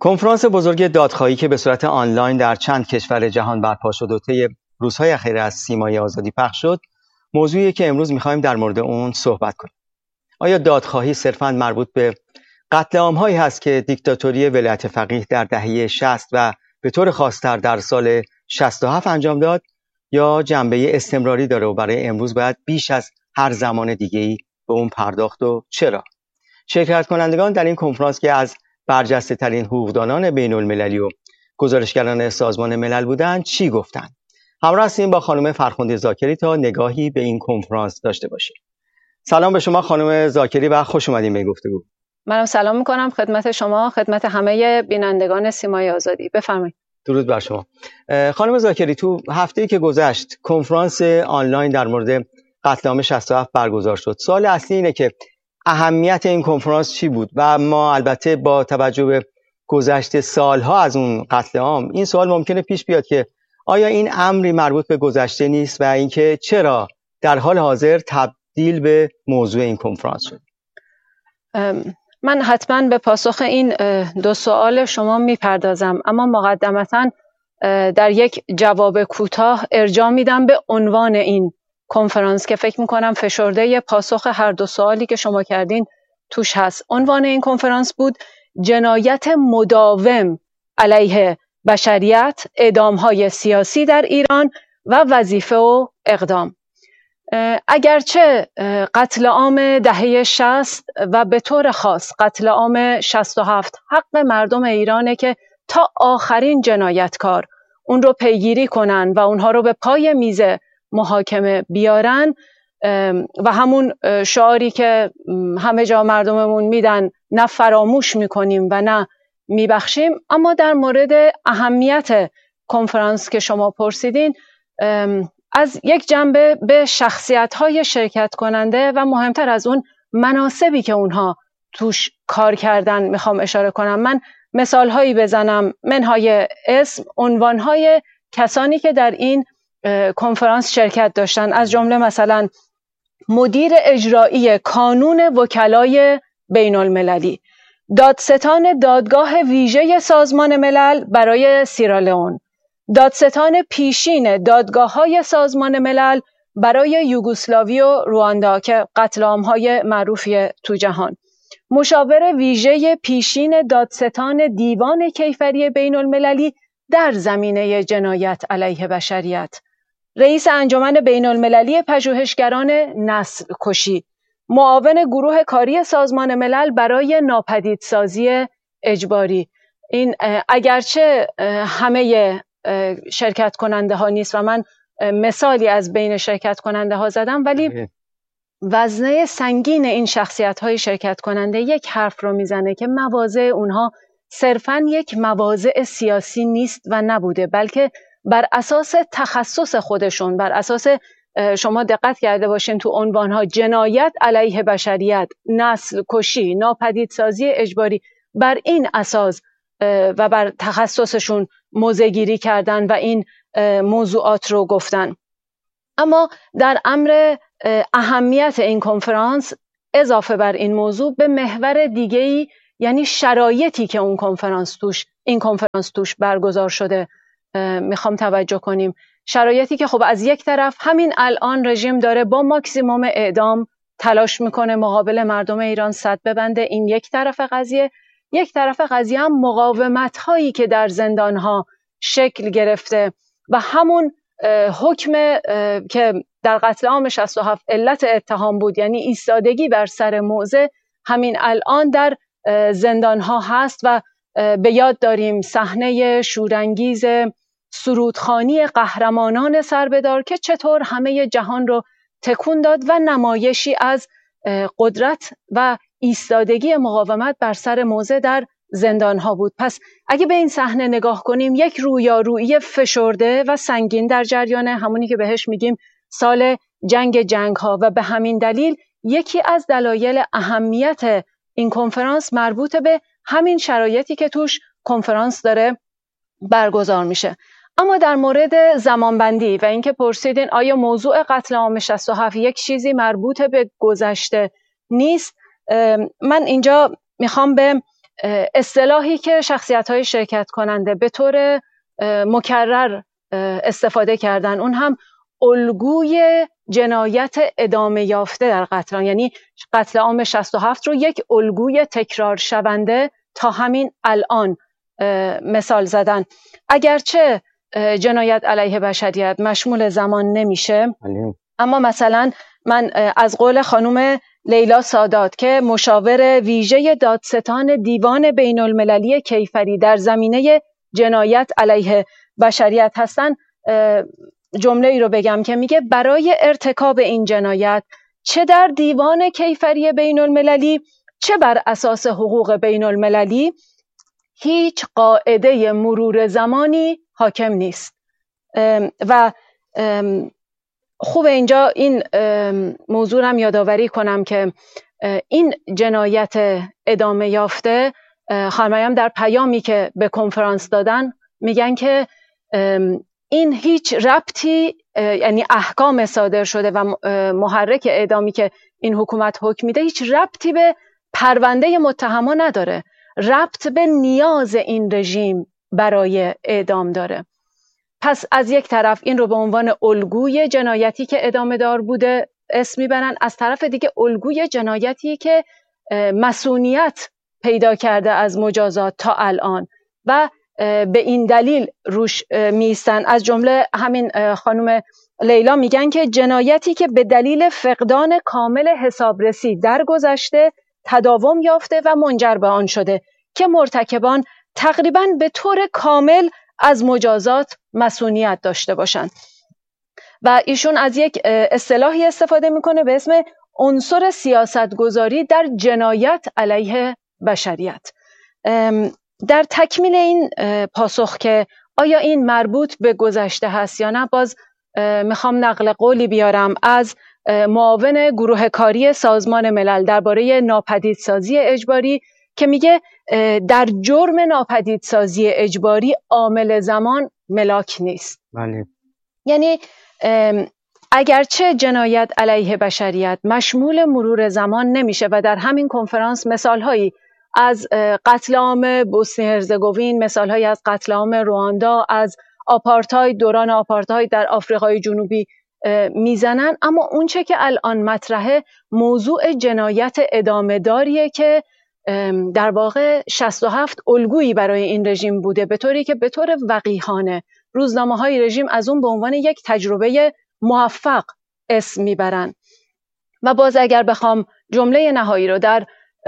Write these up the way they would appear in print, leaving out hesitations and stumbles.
کنفرانس بزرگ دادخواهی که به صورت آنلاین در چند کشور جهان برپا شد و طی روزهای اخیر از سیمای آزادی پخش شد، موضوعی که امروز می‌خوایم در مورد اون صحبت کنیم. آیا دادخواهی صرفاً مربوط به قتل عام‌هایی هست که دیکتاتوری ولایت فقیه در دهه 60 و به طور خاص‌تر در سال 67 انجام داد، یا جنبه استمراری داره و برای امروز باید بیش از هر زمان دیگه‌ای به اون پرداخت و چرا؟ شرکت کنندگان در این کنفرانس که از برجسته ترین حقوقدانان بین المللی و گزارشگران سازمان ملل بودند چی گفتند؟ همراه هستیم با خانم فرخنده زاکری تا نگاهی به این کنفرانس داشته باشیم. سلام به شما خانم زاکری و خوش اومدین به گفتگو. منم سلام میکنم خدمت شما، خدمت همه بینندگان سیمای آزادی. بفرمایید. درود بر شما. خانم زاکری، تو هفته‌ای که گذشت کنفرانس آنلاین در مورد قتل عام 67 برگزار شد. سوال اصلی اینه که اهمیت این کنفرانس چی بود؟ و ما البته با توجه به گذشته سالها از اون قتل عام این سوال ممکنه پیش بیاد که آیا این امری مربوط به گذشته نیست و اینکه چرا در حال حاضر تبدیل به موضوع این کنفرانس شد؟ من حتما به پاسخ این دو سوال شما میپردازم، اما مقدمتاً در یک جواب کوتاه ارجاع میدم به عنوان این کنفرانس که فکر میکنم فشرده پاسخ هر دو سوالی که شما کردین توش هست. عنوان این کنفرانس بود جنایت مداوم علیه بشریت، اعدام‌های سیاسی در ایران و وظیفه و اقدام. اگرچه قتل عام دهه 60 و به طور خاص قتل عام 67 حق مردم ایرانه که تا آخرین جنایتکار اون رو پیگیری کنن و اونها رو به پای میز محاکمه بیارن و همون شعاری که همه جا مردممون میدن، نه فراموش میکنیم و نه میبخشیم. اما در مورد اهمیت کنفرانس که شما پرسیدین، از یک جنبه به شخصیت‌های شرکت کننده و مهمتر از اون مناصبی که اونها توش کار کردن میخوام اشاره کنم. من مثال‌هایی بزنم، منهای اسم، عنوان‌های کسانی که در این کنفرانس شرکت داشتن، از جمله مثلا مدیر اجرایی کانون وکلای بین المللی، دادستان دادگاه ویژه سازمان ملل برای سیرالئون، دادستان پیشین دادگاه‌های سازمان ملل برای یوگسلاوی و رواندا که قتل عام‌های معروفی تو جهان، مشاور ویژه پیشین دادستان دیوان کیفری بین المللی در زمینه جنایت علیه بشریت، رئیس انجمن بین المللی پژوهشگران نسل کشی، معاون گروه کاری سازمان ملل برای ناپدیدسازی اجباری. این اگرچه همه شرکت کننده ها نیست و من مثالی از بین شرکت کننده ها زدم، ولی وزنه سنگین این شخصیت های شرکت کننده یک حرف رو میزنه که مواضع اونها صرفاً یک مواضع سیاسی نیست و نبوده، بلکه بر اساس تخصص خودشون، بر اساس شما دقت کرده باشین تو عنوانها جنایت علیه بشریت، نسل کشی، ناپدیدسازی اجباری، بر این اساس و بر تخصصشون موضع‌گیری کردن و این موضوعات رو گفتن. اما در امر اهمیت این کنفرانس، اضافه بر این موضوع به محور دیگه‌ای، یعنی شرایطی که این کنفرانس توش برگزار شده میخوام توجه کنیم. شرایطی که خب از یک طرف همین الان رژیم داره با ماکسیموم اعدام تلاش میکنه مقابل مردم ایران سد ببنده، این یک طرف قضیه. یک طرف قضیه هم مقاومت هایی که در زندان ها شکل گرفته و همون حکم که در قتل عام 67 علت اتهام بود، یعنی ایستادگی بر سر موضع، همین الان در زندان ها هست و به یاد داریم صحنه شورانگیز سرودخوانی قهرمانان سربدار که چطور همه جهان رو تکون داد و نمایشی از قدرت و ایستادگی مقاومت بر سر موضع در زندان ها بود. پس اگه به این صحنه نگاه کنیم، یک رویارویی فشرده و سنگین در جریان، همونی که بهش میگیم سال جنگ ها، و به همین دلیل یکی از دلایل اهمیت این کنفرانس مربوط به همین شرایطی که توش کنفرانس داره برگزار میشه. اما در مورد زمانبندی و اینکه پرسیدین آیا موضوع قتل عام 67 یک چیزی مربوط به گذشته نیست، من اینجا میخوام به اصطلاحی که شخصیت‌های شرکت کننده به طور مکرر استفاده کردن، اون هم الگوی جنایت ادامه یافته در قتل، یعنی قتل عام 67 رو یک الگوی تکرار شونده تا همین الان مثال زدن. اگرچه جنایت علیه بشریت مشمول زمان نمیشه، اما مثلا من از قول خانم لیلا سادات که مشاور ویژه دادستان دیوان بین المللی کیفری در زمینه جنایت علیه بشریت هستن، جمله ای رو بگم که میگه برای ارتکاب این جنایت چه در دیوان کیفری بین المللی چه بر اساس حقوق بین المللی هیچ قاعده مرور زمانی حاکم نیست. و خوب اینجا این موضوع هم یادآوری کنم که این جنایت ادامه یافته، خانم در پیامی که به کنفرانس دادن میگن که این هیچ ربطی، یعنی احکام صادر شده و محرک اعدامی که این حکومت حکم میده هیچ ربطی به پرونده متهمان نداره، ربط به نیاز این رژیم برای اعدام داره. پس از یک طرف این رو به عنوان الگوی جنایتی که ادامه دار بوده اسم میبرن، از طرف دیگه الگوی جنایتی که مصونیت پیدا کرده از مجازات تا الان و به این دلیل روش میستن. از جمله همین خانم لیلا میگن که جنایتی که به دلیل فقدان کامل حسابرسی در گذشته تداوم یافته و منجر به آن شده که مرتکبان تقریباً به طور کامل از مجازات مصونیت داشته باشند. و ایشون از یک اصطلاحی استفاده میکنه به اسم عنصر سیاستگذاری در جنایت علیه بشریت. در تکمیل این پاسخ که آیا این مربوط به گذشته هست یا نه، باز میخوام نقل قولی بیارم از معاون گروه کاری سازمان ملل درباره ناپدیدسازی اجباری که میگه در جرم ناپدیدسازی اجباری عامل زمان ملاک نیست. بله. یعنی اگرچه جنایت علیه بشریت مشمول مرور زمان نمیشه و در همین کنفرانس مثالهایی از قتل عام بوسنی هرزگوین، مثالهایی از قتل عام رواندا، از آپارتاید، دوران آپارتاید در آفریقای جنوبی میزنن، اما اونچه که الان مطرحه موضوع جنایت ادامه داریه که در واقع 67 الگویی برای این رژیم بوده، به طوری که به طور وقیحانه روزنامه‌های رژیم از اون به عنوان یک تجربه موفق اسم میبرن. و باز اگر بخوام جمله نهایی رو در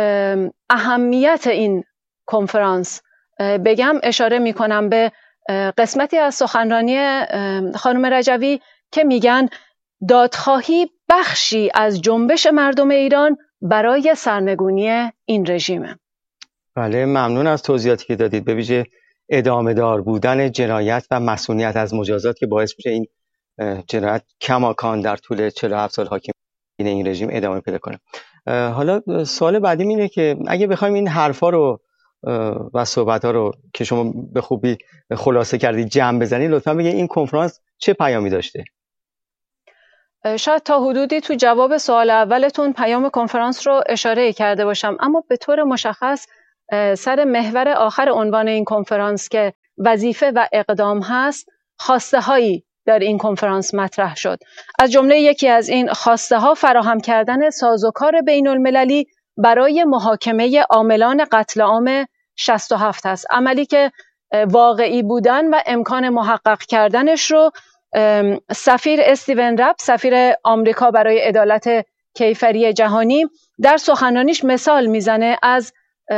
اهمیت این کنفرانس بگم، اشاره میکنم به قسمتی از سخنرانی خانم رجوی که میگن دادخواهی بخشی از جنبش مردم ایران برای سرنگونی این رژیمه. بله، ممنون از توضیحاتی که دادید، به ویژه ادامه دار بودن جنایت و مصونیت از مجازات که باعث میشه این جنایت کماکان در طول 47 سال حاکمیت این رژیم ادامه پیدا کنه. حالا سوال بعدی اینه که اگه بخوایم این حرفا رو و صحبت‌ها رو که شما به خوبی خلاصه کردید جمع بزنید، لطفاً بگید این کنفرانس چه پیامی داشته؟ شاید تا حدودی تو جواب سوال اولتون پیام کنفرانس رو اشاره کرده باشم، اما به طور مشخص سر محور آخر عنوان این کنفرانس که وظیفه و اقدام هست، خواسته هایی در این کنفرانس مطرح شد. از جمله یکی از این خواسته ها فراهم کردن سازوکار بین المللی برای محاکمه عاملان قتل عام 67 هست، عملی که واقعی بودن و امکان محقق کردنش رو سفیر استیون رپ، سفیر آمریکا برای عدالت کیفری جهانی، در سخنرانیش مثال میزنه از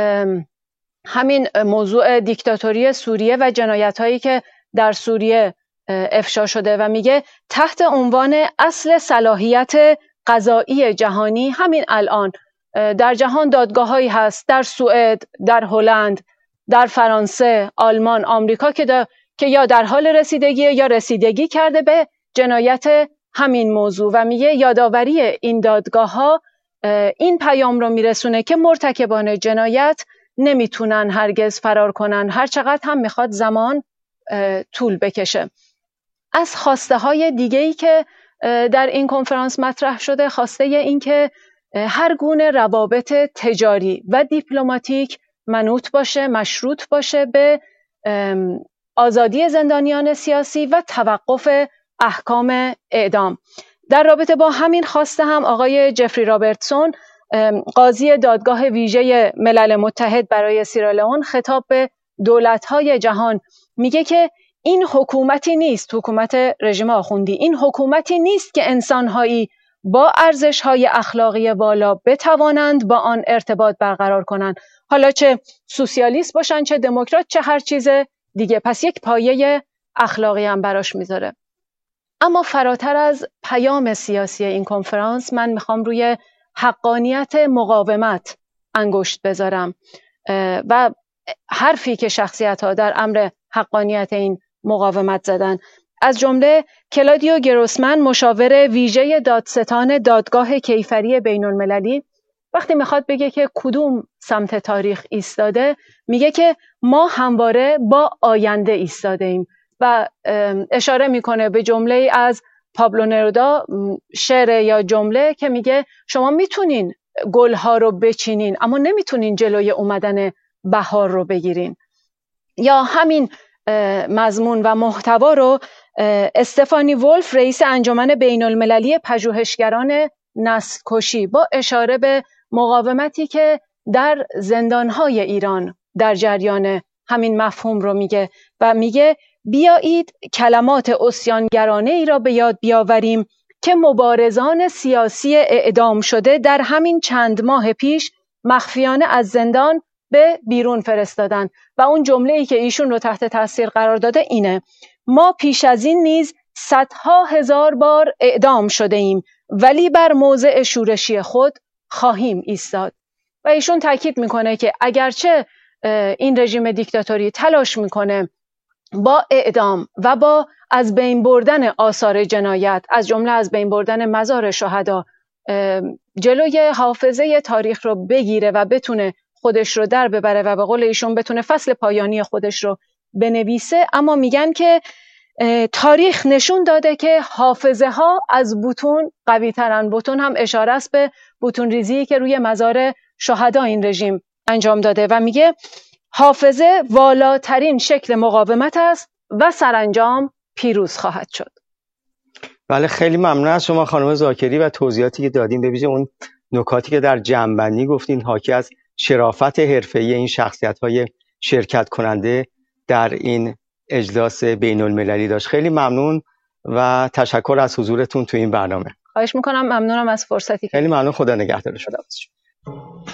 همین موضوع دیکتاتوری سوریه و جنایت‌هایی که در سوریه افشا شده و میگه تحت عنوان اصل صلاحیت قضایی جهانی همین الان در جهان دادگاه‌هایی هست، در سوئد، در هلند، در فرانسه، آلمان، آمریکا که یا در حال رسیدگی یا رسیدگی کرده به جنایت همین موضوع و میگه یادآوری این دادگاه‌ها این پیام رو میرسونه که مرتکبان جنایت نمیتونن هرگز فرار کنن، هر چقدر هم میخواد زمان طول بکشه. از خواسته های دیگه‌ای که در این کنفرانس مطرح شده، خواسته این که هر گونه روابط تجاری و دیپلماتیک منوط باشه، مشروط باشه به آزادی زندانیان سیاسی و توقف احکام اعدام. در رابطه با همین خواسته هم آقای جفری رابرتسون، قاضی دادگاه ویژه ملل متحد برای سیرالئون، خطاب به دولت‌های جهان میگه که این حکومتی نیست، حکومت رژیم آخوندی، این حکومتی نیست که انسان‌هایی با ارزش‌های اخلاقی بالا بتوانند با آن ارتباط برقرار کنند، حالا چه سوسیالیست باشن، چه دموکرات، چه هر چیز دیگه. پس یک پایه اخلاقی هم براش میذاره. اما فراتر از پیام سیاسی این کنفرانس، من میخوام روی حقانیت مقاومت انگشت بذارم و حرفی که شخصیت‌ها در امر حقانیت این مقاومت زدن، از جمله کلادیو گروسمن، مشاور ویژه دادستان دادگاه کیفری بین‌المللی، وقتی میخواد بگه که کدوم سمت تاریخ ایستاده، میگه که ما همواره با آینده ایستاده ایم و اشاره میکنه به جمله از پابلو نرودا، شعر یا جمله که میگه شما میتونین گلها رو بچینین اما نمیتونین جلوی اومدن بهار رو بگیرین. یا همین مضمون و محتوا رو استفانی ولف، رئیس انجمن بین‌المللی پژوهشگران نسل کشی، با اشاره به مقاومتی که در زندانهای ایران در جریان همین مفهوم رو میگه و میگه بیایید کلمات عصیانگرانه ای را به یاد بیاوریم که مبارزان سیاسی اعدام شده در همین چند ماه پیش مخفیانه از زندان به بیرون فرستادن. و اون جمله ای که ایشون رو تحت تاثیر قرار داده اینه: ما پیش از این نیز صدها هزار بار اعدام شده ایم ولی بر موضع شورشی خود خواهیم ایستاد. و ایشون تاکید میکنه که اگرچه این رژیم دیکتاتوری تلاش میکنه با اعدام و با از بین بردن آثار جنایت، از جمله از بین بردن مزار شهدا، جلوی حافظه تاریخ رو بگیره و بتونه خودش رو در ببره و به قول ایشون بتونه فصل پایانی خودش رو بنویسه، اما میگن که تاریخ نشون داده که حافظه ها از بتون قوی ترن. بتون هم اشاره است به بتون ریزی که روی مزار شهدا این رژیم انجام داده و میگه حافظه والاترین شکل مقاومت است و سرانجام پیروز خواهد شد. بله، خیلی ممنون از شما خانم زاکری و توضیحاتی که دادین، به ویژه اون نکاتی که در جمع‌بندی گفتین حاکی از شرافت حرفه‌ای این شخصیت‌های شرکت کننده در این اجلاس بین‌المللی داشت. خیلی ممنون و تشکر از حضورتون تو این برنامه. خواهش میکنم، ممنونم از فرصتی. خیلی ممنون، خدا نگهدار شما.